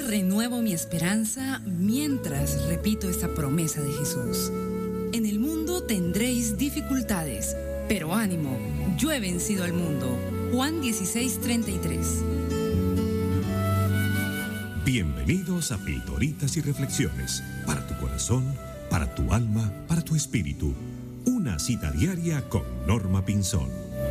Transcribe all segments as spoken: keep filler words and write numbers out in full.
renuevo mi esperanza mientras repito esta promesa de Jesús. En el mundo tendréis dificultades, pero ánimo, yo he vencido al mundo. Juan dieciséis, treinta y tres. Bienvenidos a Pildoritas y Reflexiones, para tu corazón, para tu alma, para tu espíritu. Una cita diaria con Norma Pinzón.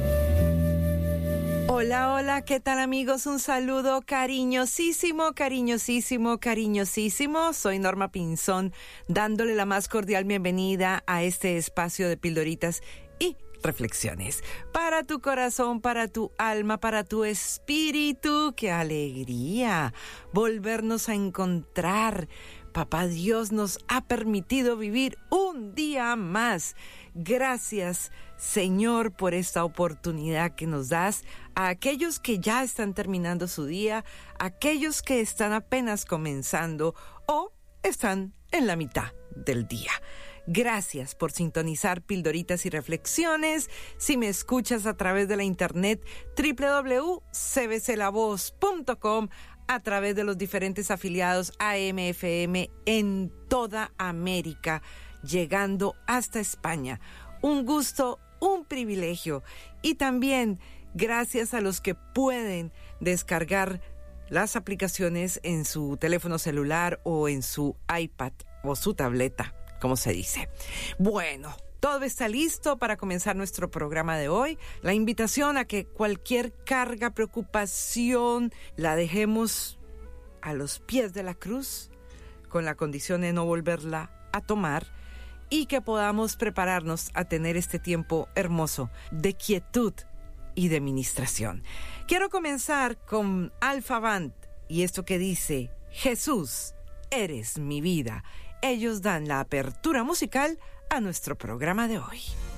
Hola, hola, ¿qué tal amigos? Un saludo cariñosísimo, cariñosísimo, cariñosísimo. Soy Norma Pinzón, dándole la más cordial bienvenida a este espacio de Pildoritas y Reflexiones. Para tu corazón, para tu alma, para tu espíritu. ¡Qué alegría volvernos a encontrar! Papá Dios nos ha permitido vivir un día más. Gracias, Señor, por esta oportunidad que nos das a aquellos que ya están terminando su día, a aquellos que están apenas comenzando o están en la mitad del día. Gracias por sintonizar Pildoritas y Reflexiones. Si me escuchas a través de la internet, doble u doble u doble u punto c b c la voz punto com, a través de los diferentes afiliados A M F M en toda América, llegando hasta España. Un gusto, un privilegio. Y también gracias a los que pueden descargar las aplicaciones en su teléfono celular o en su iPad o su tableta, como se dice. Bueno, todo está listo para comenzar nuestro programa de hoy. La invitación a que cualquier carga, preocupación, la dejemos a los pies de la cruz, con la condición de no volverla a tomar, y que podamos prepararnos a tener este tiempo hermoso de quietud y de ministración. Quiero comenzar con Alfa Band y esto que dice: Jesús, eres mi vida. Ellos dan la apertura musical a nuestro programa de hoy.